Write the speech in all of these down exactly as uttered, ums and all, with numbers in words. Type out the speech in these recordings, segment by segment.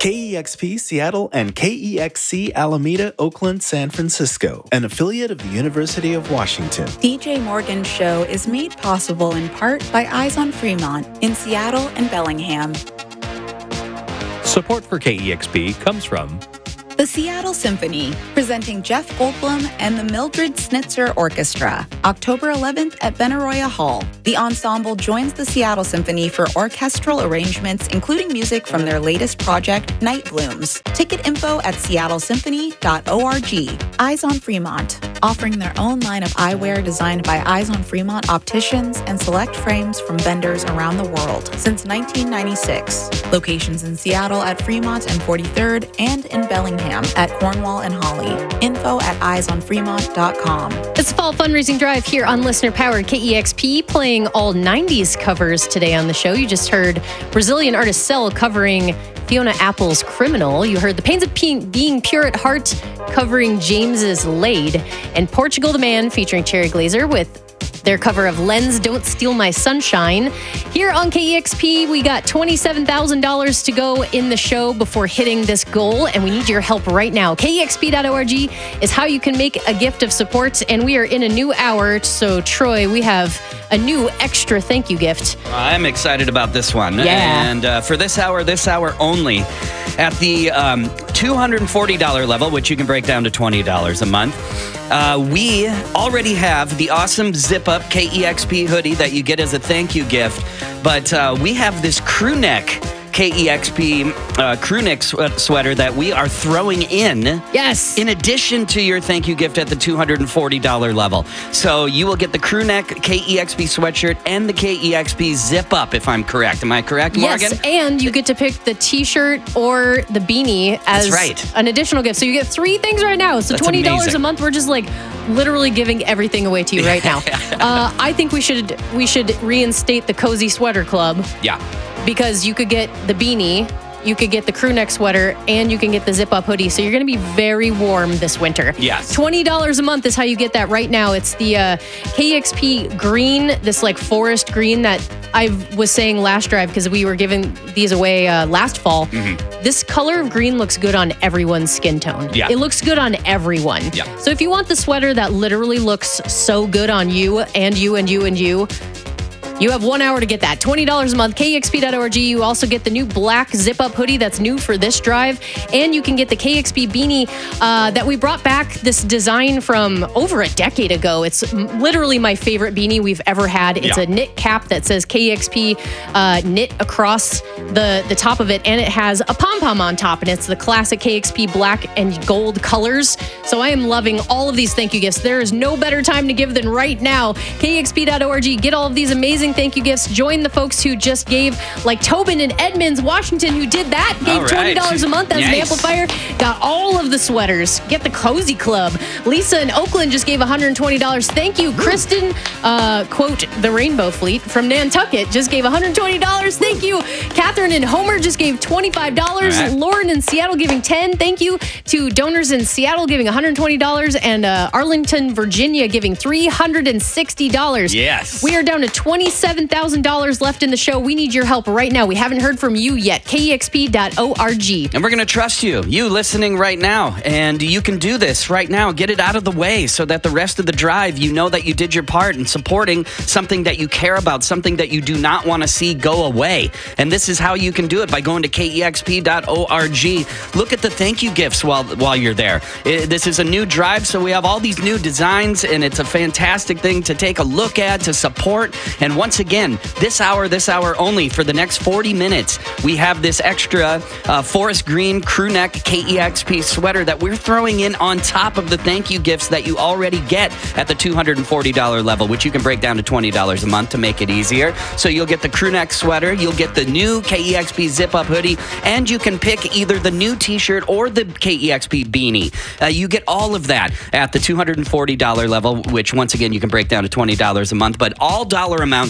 K E X P Seattle and K E X C Alameda, Oakland, San Francisco, an affiliate of the University of Washington. D J Morgan's show is made possible in part by Eyes on Fremont in Seattle and Bellingham. Support for K E X P comes from The Seattle Symphony, presenting Jeff Goldblum and the Mildred Snitzer Orchestra, October eleventh at Benaroya Hall. The ensemble joins the Seattle Symphony for orchestral arrangements, including music from their latest project, Night Blooms. Ticket info at seattle symphony dot org. Eyes on Fremont, offering their own line of eyewear designed by Eyes on Fremont opticians and select frames from vendors around the world since nineteen ninety-six. Locations in Seattle at Fremont and forty-third and in Bellingham at Cornwall and Holly. Info at eyes on fremont dot com. It's a fall fundraising drive here on Listener Powered K E X P, playing all nineties covers today on the show. You just heard Brazilian artist Cell covering Fiona Apple's Criminal. You heard The Pains of Pe- Being Pure at Heart covering James's Laid, and Portugal the Man featuring Cherry Glazer with their cover of Len's Don't Steal My Sunshine. Here on K E X P, we got twenty-seven thousand dollars to go in the show before hitting this goal, and we need your help right now. K E X P dot org is how you can make a gift of support, and we are in a new hour. So, Troy, we have a new extra thank you gift. I'm excited about this one. Yeah. And uh, for this hour, this hour only, at the um, two hundred forty dollars level, which you can break down to twenty dollars a month, uh, we already have the awesome zip-up K E X P hoodie that you get as a thank you gift. But uh, we have this crew neck K E X P uh, crew neck swe- sweater that we are throwing in. Yes. In addition to your thank you gift at the two hundred forty dollars level. So you will get the crew neck K E X P sweatshirt and the K E X P zip up, if I'm correct. Am I correct, Morgan? Yes, and you get to pick the t-shirt or the beanie as That's right. an additional gift. So you get three things right now. So That's twenty dollars amazing. a month. We're just like literally giving everything away to you right now. uh, I think we should we should reinstate the Cozy Sweater Club. Yeah. Because you could get the beanie, you could get the crew neck sweater, and you can get the zip-up hoodie. So you're going to be very warm this winter. Yes. twenty dollars a month is how you get that right now. It's the uh, K E X P green, this like forest green that I was saying last drive because we were giving these away uh, last fall. Mm-hmm. This color of green looks good on everyone's skin tone. Yeah. It looks good on everyone. Yeah. So if you want the sweater that literally looks so good on you and you and you and you, you have one hour to get that. twenty dollars a month, K E X P dot org. You also get the new black zip-up hoodie that's new for this drive. And you can get the K X P beanie uh, that we brought back, this design from over a decade ago. It's literally my favorite beanie we've ever had. It's Yeah. a knit cap that says K E X P uh, knit across the, the top of it. And it has a pom-pom on top. And it's the classic K E X P black and gold colors. So I am loving all of these thank you gifts. There is no better time to give than right now. K E X P dot org. Get all of these amazing thank you gifts. Join the folks who just gave, like Tobin in Edmonds, Washington, who did that. Gave All right. twenty dollars a month as an Nice. amplifier. Got all of the sweaters. Get the Cozy Club. Lisa in Oakland just gave one hundred twenty dollars. Thank you. Kristen, uh, quote, the Rainbow Fleet from Nantucket just gave one hundred twenty dollars. Thank you. Catherine in Homer just gave twenty-five dollars. All right. Lauren in Seattle giving ten dollars. Thank you to donors in Seattle giving one hundred twenty dollars. And uh, Arlington, Virginia giving three hundred sixty dollars. Yes. We are down to twenty-seven thousand dollars left in the show. We need your help right now. We haven't heard from you yet. K E X P dot org. And we're going to trust you, you listening right now. And you can do this right now. Get it out of the way so that the rest of the drive, you know that you did your part in supporting something that you care about, something that you do not want to see go away. And this is how you can do it, by going to K E X P dot org. Look at the thank you gifts while while you're there. It, this is a new drive, so we have all these new designs, and it's a fantastic thing to take a look at, to support. And once again, this hour, this hour only, for the next forty minutes, we have this extra uh, forest green crew neck K E X P sweater that we're throwing in on top of the thank you gifts that you already get at the two hundred forty dollars level, which you can break down to twenty dollars a month to make it easier. So you'll get the crew neck sweater, you'll get the new K E X P zip-up hoodie, and you can pick either the new t-shirt or the K E X P beanie. Uh, you get all of that at the two hundred forty dollars level, which once again you can break down to twenty dollars a month. But all dollar amounts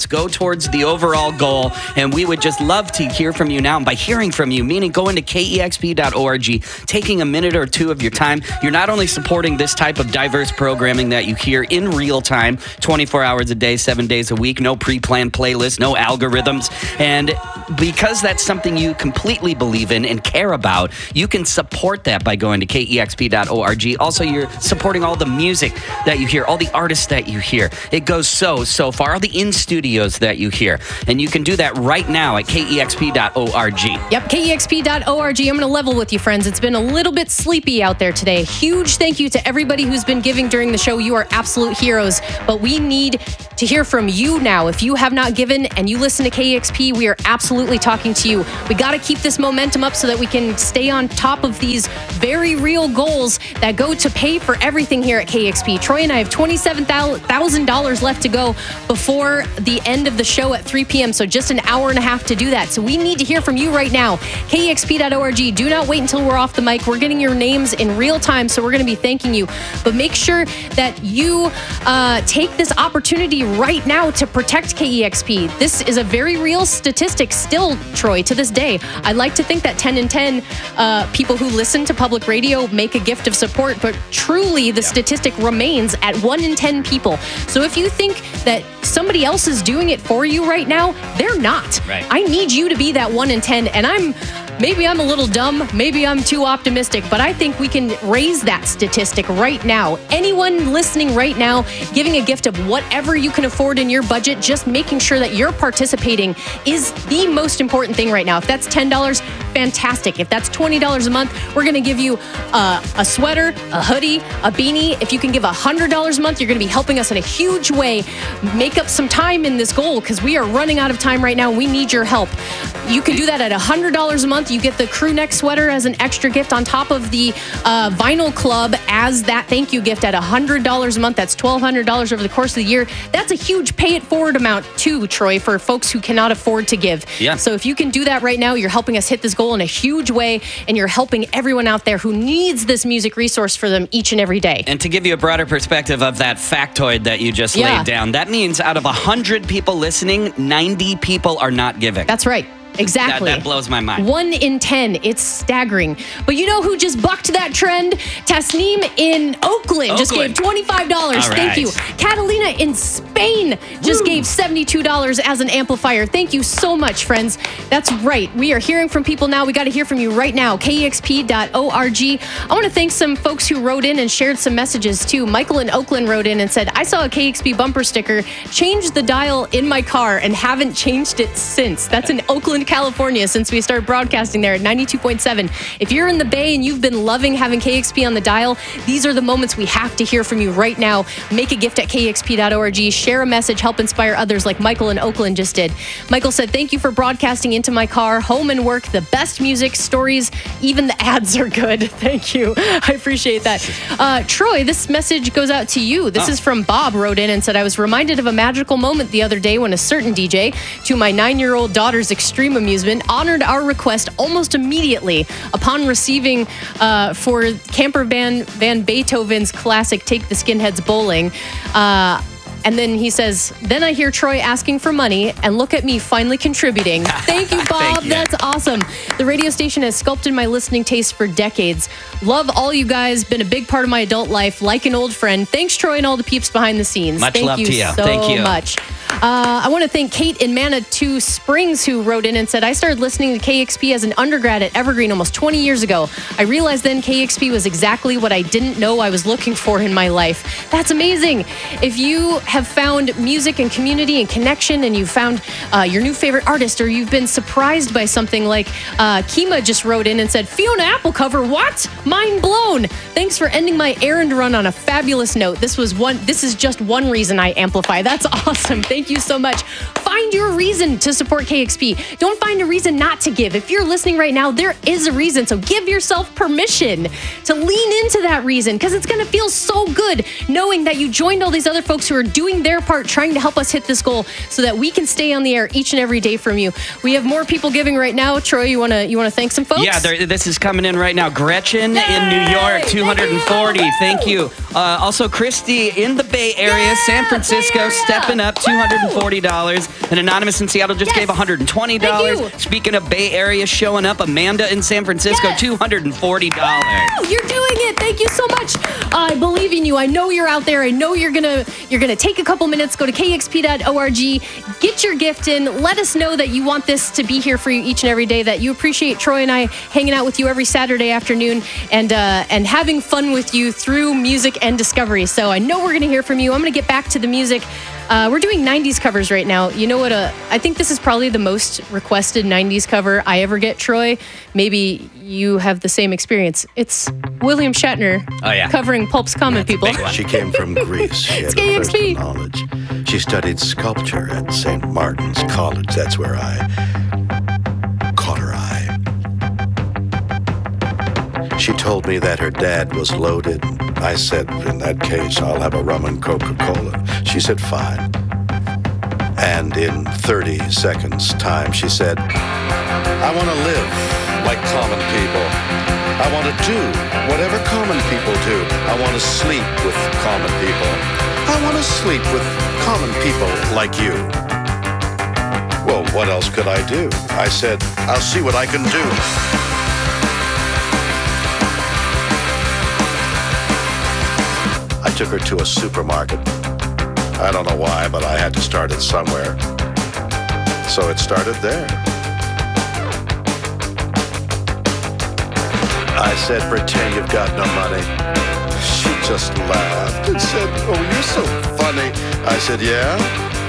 amounts go towards the overall goal, and we would just love to hear from you now. And by hearing from you, meaning going to K E X P dot org, taking a minute or two of your time, you're not only supporting this type of diverse programming that you hear in real time, twenty-four hours a day, seven days a week, no pre-planned playlists, no algorithms. And because that's something you completely believe in and care about, you can support that by going to K E X P dot org. Also, you're supporting all the music that you hear, all the artists that you hear. It goes so, so far, all the in-studios that you hear. And you can do that right now at K E X P dot org. Yep, K E X P dot org. I'm going to level with you, friends. It's been a little bit sleepy out there today. Huge thank you to everybody who's been giving during the show. You are absolute heroes. But we need to hear from you now. If you have not given and you listen to K E X P, we are absolutely talking to you. We got to keep this momentum up so that we can stay on top of these very real goals that go to pay for everything here at K E X P. Troy and I have twenty-seven thousand dollars left to go before the end of the show at three p.m., so just an hour and a half to do that. So we need to hear from you right now. K E X P dot org. Do not wait until we're off the mic. We're getting your names in real time, so we're going to be thanking you. But make sure that you uh, take this opportunity right now to protect K E X P. This is a very real statistic still, Troy, to this day. I like to think that ten in ten uh, people who listen to public radio make a gift of support, but truly the yeah. statistic remains at one in ten people. So if you think that somebody else is doing it for you right now, they're not. Right. I need you to be that one in ten, and I'm Maybe I'm a little dumb, maybe I'm too optimistic, but I think we can raise that statistic right now. Anyone listening right now, giving a gift of whatever you can afford in your budget, just making sure that you're participating is the most important thing right now. If that's ten dollars, fantastic. If that's twenty dollars a month, we're going to give you uh, a sweater, a hoodie, a beanie. If you can give one hundred dollars a month, you're going to be helping us in a huge way make up some time in this goal, because we are running out of time right now and we need your help. You can do that at one hundred dollars a month. You get the crew neck sweater as an extra gift on top of the uh, Vinyl Club as that thank you gift at one hundred dollars a month. That's twelve hundred dollars over the course of the year. That's a huge pay it forward amount too, Troy, for folks who cannot afford to give. Yeah. So if you can do that right now, you're helping us hit this goal in a huge way, and you're helping everyone out there who needs this music resource for them each and every day. And to give you a broader perspective of that factoid that you just yeah. laid down, that means out of one hundred people listening, ninety people are not giving. That's right. Exactly. That, that blows my mind. One in ten. It's staggering. But you know who just bucked that trend? Tasneem in Oakland, Oakland. just gave twenty-five dollars. All Thank right. you. Catalina in Spain just Woo. gave seventy-two dollars as an amplifier. Thank you so much, friends. That's right. We are hearing from people now. We got to hear from you right now. K E X P dot org. I want to thank some folks who wrote in and shared some messages too. Michael in Oakland wrote in and said, I saw a K X P bumper sticker, changed the dial in my car, and haven't changed it since. That's in Oakland, California, since we started broadcasting there at ninety-two point seven. If you're in the Bay and you've been loving having K X P on the dial, these are the moments we have to hear from you right now. Make a gift at K E X P dot org. Share a message. Help inspire others like Michael in Oakland just did. Michael said, thank you for broadcasting into my car, home and work. The best music, stories, even the ads are good. Thank you. I appreciate that. Uh, Troy, this message goes out to you. This oh. is from Bob, wrote in and said, I was reminded of a magical moment the other day when a certain D J, to my nine-year-old daughter's extreme amusement, honored our request almost immediately upon receiving uh, for Camper Van, Van Beethoven's classic Take the Skinheads Bowling. Uh, And then he says, then I hear Troy asking for money, and look at me finally contributing. Thank you, Bob. Thank you. That's awesome. The radio station has sculpted my listening taste for decades. Love all you guys. Been a big part of my adult life, like an old friend. Thanks, Troy, and all the peeps behind the scenes. Much Thank love you to you. so Thank you. much. Uh, I want to thank Kate in Manitou Springs, who wrote in and said, I started listening to K X P as an undergrad at Evergreen almost twenty years ago. I realized then K X P was exactly what I didn't know I was looking for in my life. That's amazing. If you have found music and community and connection, and you found uh, your new favorite artist, or you've been surprised by something like uh, Kima just wrote in and said, Fiona Apple cover, what? Mind blown. Thanks for ending my errand run on a fabulous note. This was one. This is just one reason I amplify. That's awesome. Thank you so much. Find your reason to support K X P. Don't find a reason not to give. If you're listening right now, there is a reason. So give yourself permission to lean into that reason, because it's going to feel so good knowing that you joined all these other folks who are doing their part, trying to help us hit this goal so that we can stay on the air each and every day from you. We have more people giving right now. Troy, you want to you want to thank some folks? Yeah, there, this is coming in right now. Gretchen Yay! in New York, two hundred forty. Thank you. Uh, also, Christy in the Bay Area, Yeah! San Francisco, Bay Area! stepping up, two hundred forty dollars. An anonymous in Seattle just Yes. gave one hundred twenty dollars. Thank you. Speaking of Bay Area showing up, Amanda in San Francisco, Yes. two hundred forty dollars. Woo! You're doing it. Thank you so much. I believe in you. I know you're out there. I know you're gonna you're gonna take a couple minutes. Go to K X P dot org. Get your gift in. Let us know that you want this to be here for you each and every day. That you appreciate Troy and I hanging out with you every Saturday afternoon and uh, and having fun with you through music and discovery. So I know we're gonna hear from you. I'm gonna get back to the music. Uh, we're doing nineties covers right now. You know what? Uh, I think this is probably the most requested nineties cover I ever get, Troy. Maybe you have the same experience. It's William Shatner Oh, yeah. covering Pulp's Common People. big one. She came from Greece. She had It's a K X P. thirst for knowledge. She studied sculpture at Saint Martin's College. That's where I caught her eye. She told me that her dad was loaded. I said, in that case, I'll have a rum and Coca-Cola. She said, fine. And in thirty seconds time, she said, I want to live like common people. I want to do whatever common people do. I want to sleep with common people. I want to sleep with common people like you. Well, what else could I do? I said, I'll see what I can do. I took her to a supermarket. I don't know why, but I had to start it somewhere. So it started there. I said, pretend you've got no money. She just laughed and said, oh, you're so funny. I said, yeah?